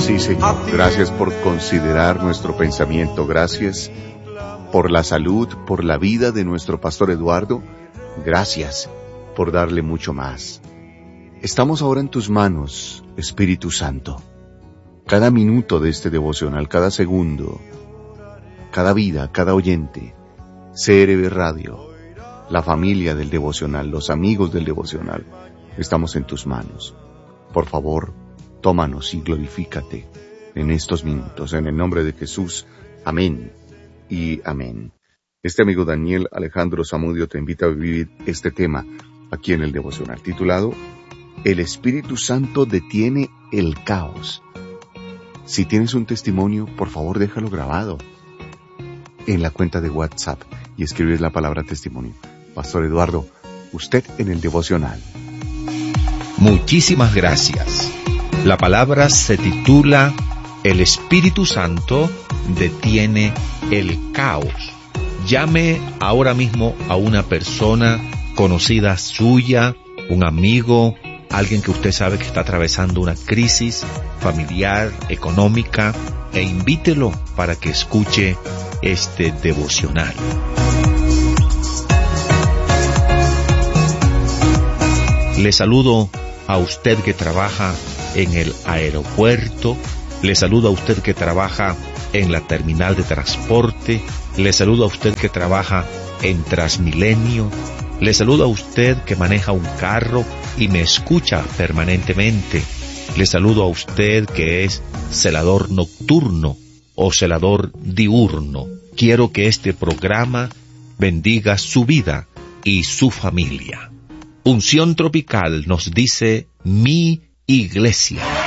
Sí, Señor. Gracias por considerar nuestro pensamiento. Gracias por la salud, por la vida de nuestro pastor Eduardo. Gracias por darle mucho más. Estamos ahora en tus manos, Espíritu Santo. Cada minuto de este devocional, cada segundo, cada vida, cada oyente, CRB Radio, la familia del devocional, los amigos del devocional, estamos en tus manos. Por favor, tómanos y glorifícate en estos minutos. En el nombre de Jesús, amén y amén. Este amigo Daniel Alejandro Zamudio te invita a vivir este tema aquí en el devocional, titulado El Espíritu Santo detiene el caos. Si tienes un testimonio, por favor déjalo grabado en la cuenta de WhatsApp y escribes la palabra testimonio. Pastor Eduardo, usted en el devocional. Muchísimas gracias. La palabra se titula El Espíritu Santo detiene el caos. Llame ahora mismo a una persona conocida suya, un amigo, alguien que usted sabe que está atravesando una crisis familiar, económica, e invítelo para que escuche este devocional. Le saludo a usted que trabaja en el aeropuerto, le saludo a usted que trabaja en la terminal de transporte, le saludo a usted que trabaja en Transmilenio, le saludo a usted que maneja un carro y me escucha permanentemente, le saludo a usted que es celador nocturno o celador diurno. Quiero que este programa bendiga su vida y su familia. Unción Tropical nos dice: mi iglesia.